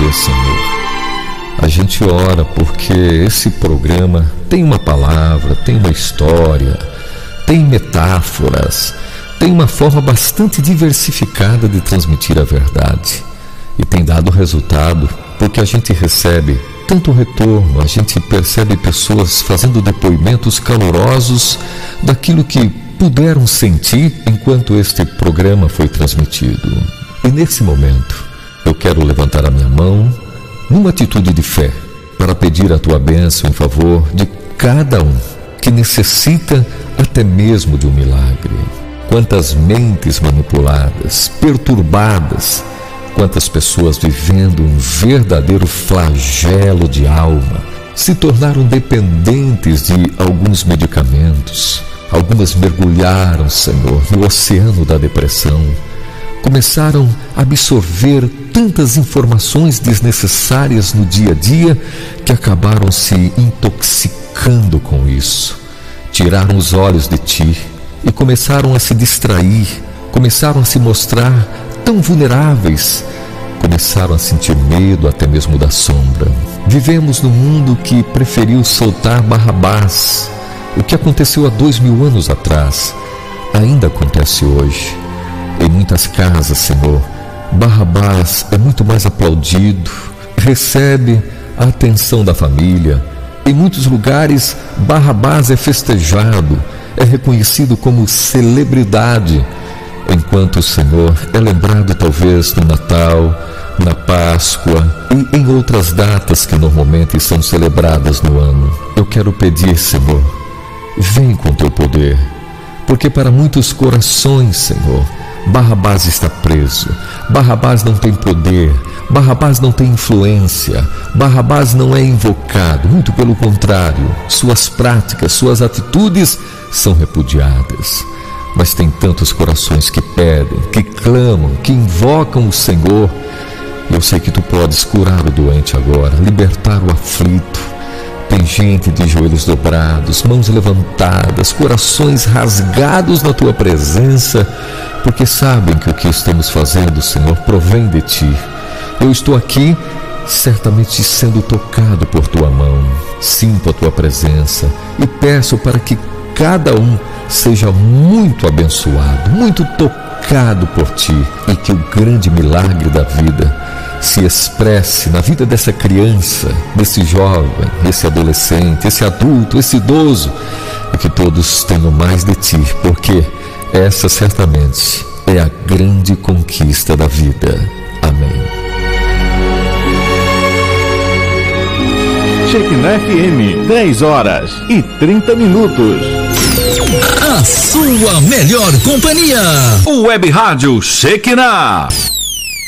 você, Senhor. A gente ora porque esse programa tem uma palavra, tem uma história, tem metáforas, tem uma forma bastante diversificada de transmitir a verdade. E tem dado resultado porque a gente recebe tanto retorno, a gente percebe pessoas fazendo depoimentos calorosos daquilo que puderam sentir enquanto este programa foi transmitido. E nesse momento, eu quero levantar a minha mão numa atitude de fé para pedir a tua bênção em favor de cada um que necessita até mesmo de um milagre. Quantas mentes manipuladas, perturbadas, quantas pessoas vivendo um verdadeiro flagelo de alma, se tornaram dependentes de alguns medicamentos. Algumas mergulharam, Senhor, no oceano da depressão. Começaram a absorver tantas informações desnecessárias no dia a dia que acabaram se intoxicando com isso. Tiraram os olhos de ti e começaram a se distrair, começaram a se mostrar tão vulneráveis, começaram a sentir medo até mesmo da sombra. Vivemos num mundo que preferiu soltar Barrabás. O que aconteceu há 2000 anos atrás ainda acontece hoje. Em muitas casas, Senhor, Barrabás é muito mais aplaudido, recebe a atenção da família. Em muitos lugares, Barrabás é festejado, é reconhecido como celebridade, enquanto o Senhor é lembrado talvez no Natal, na Páscoa e em outras datas que normalmente são celebradas no ano. Eu quero pedir, Senhor, vem com teu poder, porque para muitos corações, Senhor, Barrabás está preso, Barrabás não tem poder, Barrabás não tem influência, Barrabás não é invocado, muito pelo contrário, suas práticas, suas atitudes são repudiadas. Mas tem tantos corações que pedem, que clamam, que invocam o Senhor. Eu sei que tu podes curar o doente agora, libertar o aflito. Tem gente de joelhos dobrados, mãos levantadas, corações rasgados na tua presença, porque sabem que o que estamos fazendo, Senhor, provém de ti. Eu estou aqui certamente sendo tocado por tua mão. Sinto a tua presença e peço para que cada um seja muito abençoado, muito tocado por ti, e que o grande milagre da vida se expresse na vida dessa criança, desse jovem, desse adolescente, esse adulto, esse idoso, e que todos tenham mais de ti, porque essa certamente é a grande conquista da vida. Amém. Shekinah FM, 10h30. A sua melhor companhia. O Web Rádio Shekinah.